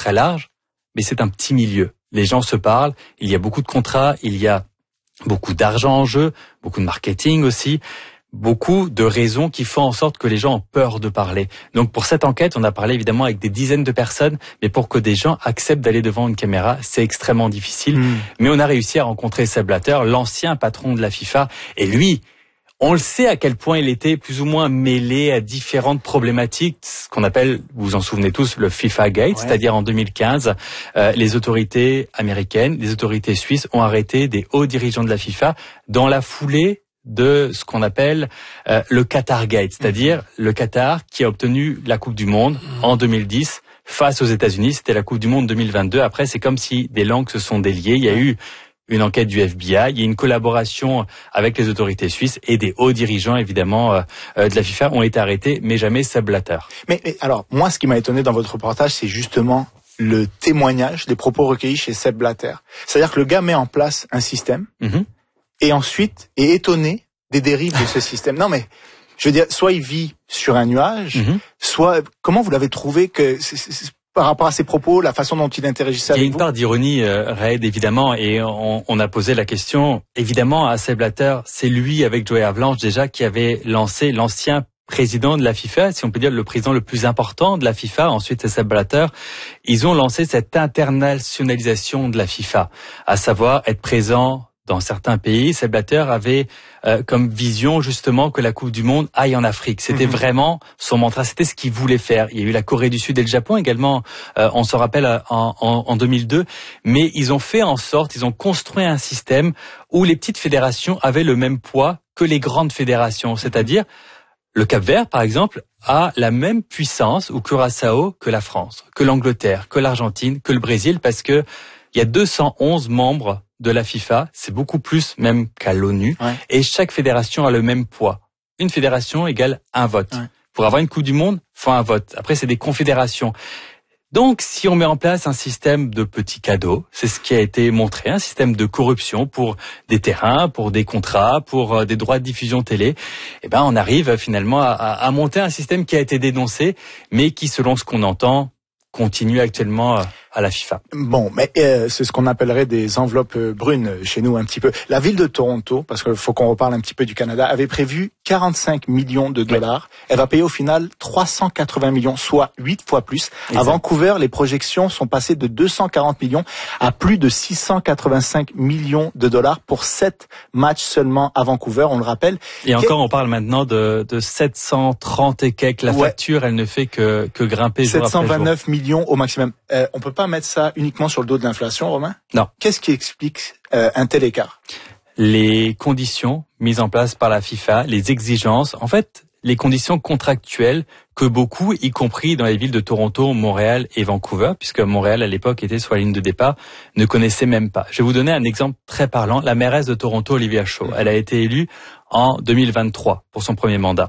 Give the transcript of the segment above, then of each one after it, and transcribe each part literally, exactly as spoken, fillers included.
très large, mais c'est un petit milieu. Les gens se parlent, il y a beaucoup de contrats, il y a beaucoup d'argent en jeu, beaucoup de marketing aussi, beaucoup de raisons qui font en sorte que les gens ont peur de parler. Donc pour cette enquête, on a parlé évidemment avec des dizaines de personnes, mais pour que des gens acceptent d'aller devant une caméra, c'est extrêmement difficile. Mmh. Mais on a réussi à rencontrer Sepp Blatter, l'ancien patron de la FIFA, et lui, on le sait à quel point il était plus ou moins mêlé à différentes problématiques, ce qu'on appelle, vous vous en souvenez tous, le FIFA Gate, ouais. C'est-à-dire en deux mille quinze, euh, les autorités américaines, les autorités suisses ont arrêté des hauts dirigeants de la FIFA dans la foulée de ce qu'on appelle euh, le Qatar Gate, c'est-à-dire mmh. le Qatar qui a obtenu la Coupe du Monde mmh. en deux mille dix face aux États-Unis. C'était la Coupe du Monde deux mille vingt-deux. Après, c'est comme si des langues se sont déliées. Il y a eu une enquête du F B I, il y a une collaboration avec les autorités suisses et des hauts dirigeants, évidemment, euh, de la FIFA ont été arrêtés, mais jamais Sepp Blatter. Mais, mais alors, moi, ce qui m'a étonné dans votre reportage, c'est justement le témoignage des propos recueillis chez Sepp Blatter. C'est-à-dire que le gars met en place un système mmh. et ensuite est étonné des dérives de ce système. Non, mais je veux dire, soit il vit sur un nuage, mmh. soit comment vous l'avez trouvé que c'est, c'est, par rapport à ses propos, la façon dont il interagissait avec vous? Il y a une part d'ironie, euh, Raed, évidemment, et on, on a posé la question, évidemment, à Sepp Blatter. C'est lui, avec Joey Havelange, déjà, qui avait lancé l'ancien président de la FIFA, si on peut dire le président le plus important de la FIFA, ensuite c'est Sepp Blatter. Ils ont lancé cette internationalisation de la FIFA, à savoir être présent dans certains pays. Sepp Blatter avait euh, comme vision justement que la Coupe du Monde aille en Afrique. C'était mmh. vraiment son mantra, c'était ce qu'il voulait faire. Il y a eu la Corée du Sud et le Japon également, euh, on se rappelle en, en, en deux mille deux, mais ils ont fait en sorte, ils ont construit un système où les petites fédérations avaient le même poids que les grandes fédérations, c'est-à-dire le Cap-Vert, par exemple, a la même puissance, ou Curaçao, que la France, que l'Angleterre, que l'Argentine, que le Brésil, parce que il y a deux cent onze membres de la FIFA, c'est beaucoup plus même qu'à l'ONU, ouais. et chaque fédération a le même poids. Une fédération égale un vote. Ouais. Pour avoir une Coupe du Monde, faut un vote. Après, c'est des confédérations. Donc, si on met en place un système de petits cadeaux, c'est ce qui a été montré, un système de corruption pour des terrains, pour des contrats, pour des droits de diffusion télé, eh ben, on arrive finalement à, à monter un système qui a été dénoncé, mais qui, selon ce qu'on entend, continue actuellement à la FIFA. Bon, mais euh, c'est ce qu'on appellerait des enveloppes brunes chez nous un petit peu. La ville de Toronto, parce qu'il faut qu'on reparle un petit peu du Canada, avait prévu quarante-cinq millions de dollars. Oui. Elle va payer au final trois cent quatre-vingts millions, soit huit fois plus. Exact. À Vancouver, les projections sont passées de deux cent quarante millions à plus de six cent quatre-vingt-cinq millions de dollars pour sept matchs seulement à Vancouver, on le rappelle. Et Quel... encore, on parle maintenant de, de sept cent trente et quelques. La ouais. facture, elle ne fait que, que grimper jour après jour. sept cent vingt-neuf millions au maximum. Euh, on peut pas mettre ça uniquement sur le dos de l'inflation, Romain? Non. Qu'est-ce qui explique euh, un tel écart? Les conditions mises en place par la FIFA, les exigences, en fait, les conditions contractuelles que beaucoup, y compris dans les villes de Toronto, Montréal et Vancouver, puisque Montréal à l'époque était sur la ligne de départ, ne connaissaient même pas. Je vais vous donner un exemple très parlant. La mairesse de Toronto, Olivia Shaw, elle a été élue en deux mille vingt-trois pour son premier mandat.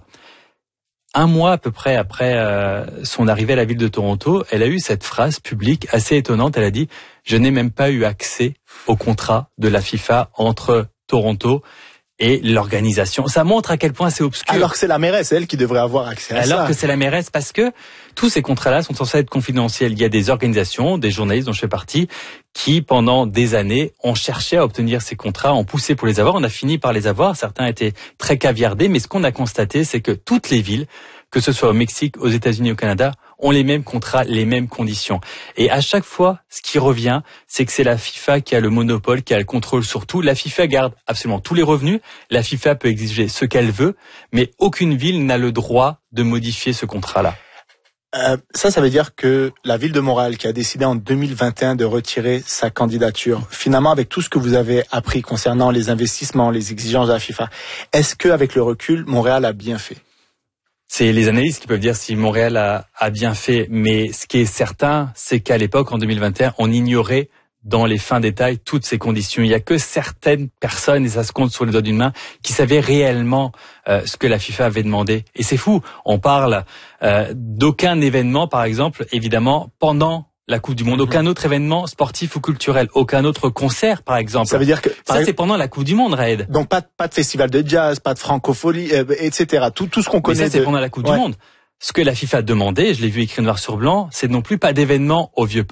Un mois à peu près après euh, son arrivée à la ville de Toronto, elle a eu cette phrase publique assez étonnante. Elle a dit « Je n'ai même pas eu accès au contrat de la FIFA entre Toronto et l'organisation ». Ça montre à quel point c'est obscur. Alors que c'est la mairesse, elle, qui devrait avoir accès à Alors ça. Alors que c'est la mairesse, parce que tous ces contrats-là sont censés être confidentiels. Il y a des organisations, des journalistes dont je fais partie, qui, pendant des années, ont cherché à obtenir ces contrats, ont poussé pour les avoir. On a fini par les avoir. Certains étaient très caviardés, mais ce qu'on a constaté, c'est que toutes les villes, que ce soit au Mexique, aux États-Unis, au Canada, ont les mêmes contrats, les mêmes conditions. Et à chaque fois, ce qui revient, c'est que c'est la FIFA qui a le monopole, qui a le contrôle sur tout. La FIFA garde absolument tous les revenus. La FIFA peut exiger ce qu'elle veut, mais aucune ville n'a le droit de modifier ce contrat-là. Euh, ça, ça veut dire que la ville de Montréal, qui a décidé en deux mille vingt et un de retirer sa candidature, finalement, avec tout ce que vous avez appris concernant les investissements, les exigences de la FIFA, est-ce que, avec le recul, Montréal a bien fait? C'est les analystes qui peuvent dire si Montréal a, a bien fait, mais ce qui est certain, c'est qu'à l'époque, en deux mille vingt et un, on ignorait dans les fins détails toutes ces conditions. Il y a que certaines personnes, et ça se compte sur les doigts d'une main, qui savaient réellement euh, ce que la FIFA avait demandé. Et c'est fou, on parle euh, d'aucun événement, par exemple, évidemment, pendant la Coupe du Monde, aucun autre événement sportif ou culturel, aucun autre concert, par exemple. Ça veut dire que ça, c'est pendant la Coupe du Monde, Raed. Donc pas de, pas de festival de jazz, pas de francophonie, euh, et cetera. Tout, tout ce qu'on connaît. Mais ça, c'est de... pendant la Coupe ouais. du Monde. Ce que la FIFA demandait, je l'ai vu écrit noir sur blanc, c'est non plus pas d'événement au Vieux-Port.